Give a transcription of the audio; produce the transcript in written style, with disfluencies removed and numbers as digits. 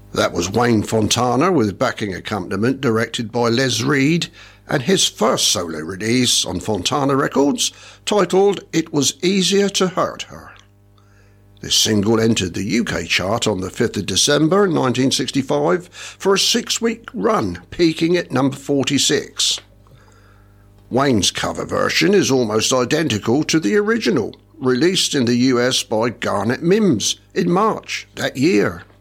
That was Wayne Fontana with backing accompaniment directed by Les Reed and his first solo release on Fontana Records, titled It Was Easier to Hurt Her. This single entered the UK chart on the 5th of December 1965 for a 6-week run, peaking at number 46. Wayne's cover version is almost identical to the original, released in the US by Garnet Mimms in March that year.